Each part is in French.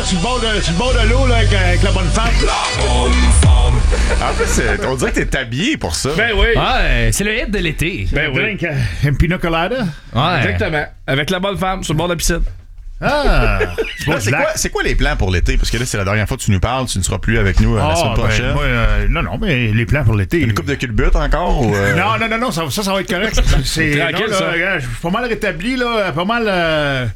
sur le bord de l'eau là, avec la bonne femme. La bonne femme. En plus, on dirait que t'es habillé pour ça. Ben oui. Ouais, c'est le hit de l'été. Ben oui. Drink, un pina colada. Ouais. Exactement. Avec la bonne femme sur le bord de la piscine. Ah! C'est quoi les plans pour l'été? Parce que là, c'est la dernière fois que tu nous parles. Tu ne seras plus avec nous la semaine prochaine. Non, mais les plans pour l'été. Une coupe de culbute encore? Ou, Non, ça va être correct. C'est tranquille, non, là, ça. regarde, je suis pas mal rétabli, là. Pas mal,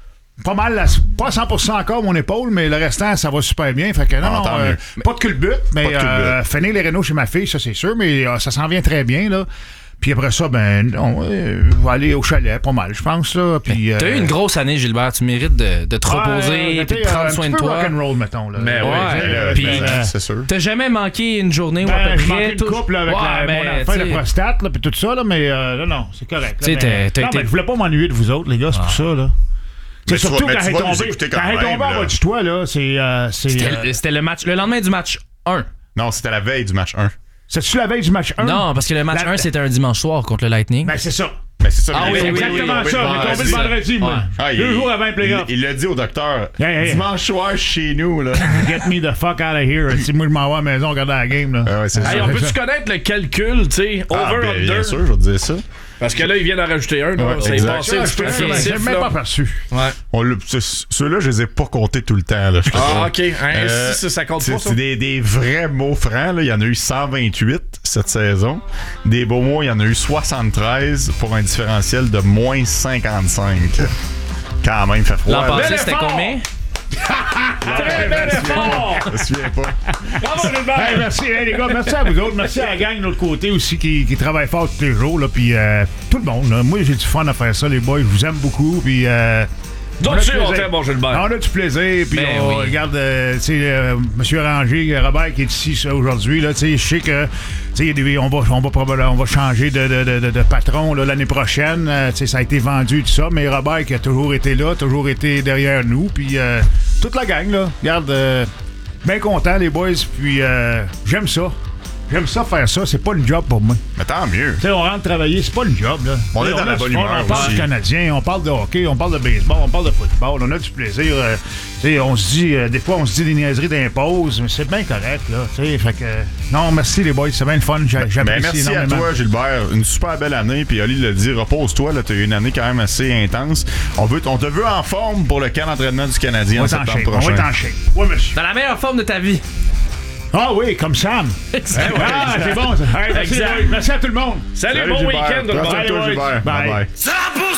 pas 100% encore mon épaule, mais le restant, ça va super bien. Fait que tant mieux. pas de culbute, mais Pas de culbute. finir les rénaux chez ma fille, ça c'est sûr, mais ça s'en vient très bien, là. Puis après ça, je vais aller au chalet, pas mal, je pense, là. Puis, T'as eu une grosse année, Gilbert. Tu mérites de te reposer et de prendre soin de toi. rock'n'roll, mettons, là. Mais ouais. Puis, c'est sûr. t'as jamais manqué une journée ou à peu Je manquais près. une couple là, avec mon affaire de prostate, là, puis tout ça, là, mais non, c'est correct. là, Tu sais, mais- t'as non, été- mais je voulais pas m'ennuyer de vous autres, les gars, c'est pour ça, là. Mais C'est tu surtout vas- quand mais elle tu est vas nous tombée. écouter Quand quand elle est même, tombée en là. bas du toit, là, c'est. C'était le lendemain du match 1. Non, c'était la veille du match 1. C'est-tu la veille du match 1? Non, parce que le match 1, c'était un dimanche soir contre le Lightning. Ben, c'est ça. Ben, c'est ça. Ah mais oui, il est oui, tombé Exactement le ça. J'ai tombé le vendredi, moi. Ah, 2 jours avant le playoff. Il l'a dit au docteur. Hey. Dimanche soir chez nous, là. Get me the fuck out of here. Si moi, je m'en vais à la maison regarder la game, là. Ah ouais, c'est Hey, ça. on peut-tu connaître le calcul, tu sais, Ah, ben, over-under? bien sûr, je vais te dire ça. Parce que là, il vient d'en rajouter un. Là. Ouais, Ça est exact. passé un petit peu J'ai furtif, même là. pas perçu. Ouais. Ceux-là, je les ai pas comptés tout le temps. Là, je te Ah, jure. OK. Hein, si ça compte pas, ça. C'est des vrais mots francs. Là. Il y en a eu 128 cette saison. Des beaux mots, il y en a eu 73 pour un différentiel de moins 55. Quand même, fait froid. L'an là. passé, Bel c'était effort! combien? Très bel effort! Je me souviens pas. Bravo, Gilbert! Hey, merci, hey, les gars, merci à vous autres. Merci à la gang de l'autre côté aussi qui travaille fort tous les jours. Là, puis tout le monde. Là. Moi, j'ai du fun à faire ça, les boys. Je vous aime beaucoup. Puis. Donc, tu on t'aime, bon Gilbère. On a du plaisir, puis Ben on oui. regarde, tu sais, M. Ranger, Robert qui est ici ça, aujourd'hui, là, tu sais, je sais que, tu sais, on va changer de patron là, l'année prochaine, tu sais, ça a été vendu, tout ça, mais Robert qui a toujours été là, toujours été derrière nous, puis toute la gang, là, regarde, bien content, les boys, puis j'aime ça. J'aime ça faire ça, c'est pas une job pour moi. Mais tant mieux. Tu sais, on rentre travailler, c'est pas une job, là. On est Tu sais, dans la a du bonne fun, humeur on parle aussi. du Canadien, on parle de hockey, on parle de baseball, on parle de football, on a du plaisir. Tu sais, on se dit, des fois, on se dit des niaiseries d'impose, mais c'est bien correct, là. Tu sais, fait que. Non, merci, les boys, c'est bien le fun. Ben, J'apprécie merci à énormément. toi, Gilbert. Une super belle année. Puis Oli l'a dit, repose-toi. T'as eu une année quand même assez intense. On te veut en forme pour le camp d'entraînement du Canadien On en va t'en septembre shape. On prochain. va t'en shape. Oui, monsieur. Dans la meilleure forme de ta vie. Ah oui, comme Sam. Ah, c'est bon, ça. Hey, merci, Exact. les boys. Merci à tout le monde. Salut, Salut, bon Gilbert. week-end, tout le Prends monde. soin de toi, Bye, Gilbert. boys. Bye. Bye-bye. 100%